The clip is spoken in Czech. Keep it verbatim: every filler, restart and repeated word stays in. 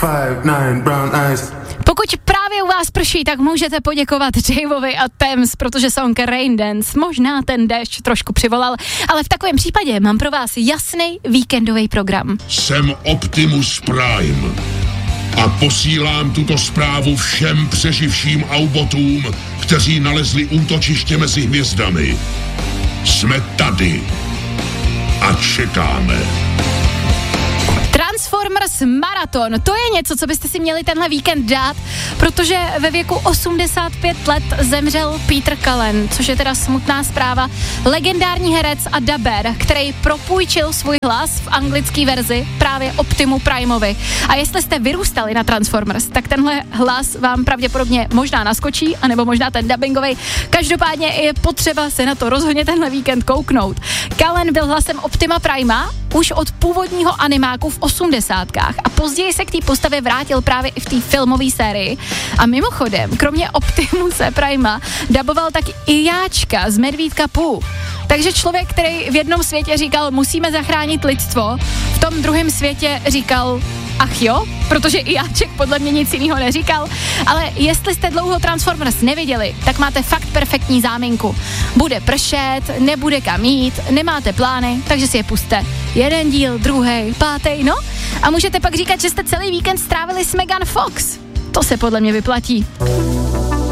five, nine, brown eyes. Pokud právě u vás prší, tak můžete poděkovat Daveovi a Thames, protože song Rain Dance možná ten déšť trošku přivolal, ale v takovém případě mám pro vás jasný víkendový program. Jsem Optimus Prime a posílám tuto zprávu všem přeživším Autobotům, kteří nalezli útočiště mezi hvězdami. Jsme tady a čekáme. Transformers Marathon, to je něco, co byste si měli tenhle víkend dát, protože ve věku osmdesát pět let zemřel Peter Cullen, což je teda smutná zpráva, legendární herec a daber, který propůjčil svůj hlas v anglické verzi právě Optimu Primeovi. A jestli jste vyrůstali na Transformers, tak tenhle hlas vám pravděpodobně možná naskočí, anebo možná ten dubbingovej. Každopádně je potřeba se na to rozhodně tenhle víkend kouknout. Cullen byl hlasem Optima Prima už od původního animáku v osmdesátkách a později se k té postavě vrátil právě i v té filmové sérii. A mimochodem, kromě Optimuse Prima, daboval taky i Jáčka z Medvídka Pů. Takže člověk, který v jednom světě říkal, musíme zachránit lidstvo, v tom druhém světě říkal, ach jo, protože i Jáček podle mě nic jiného neříkal, ale jestli jste dlouho Transformers neviděli, tak máte fakt perfektní záminku. Bude pršet, nebude kam jít, nemáte plány, takže si je puste. Jeden díl, druhý, pátý, no a můžete pak říkat, že jste celý víkend strávili s Megan Fox. To se podle mě vyplatí.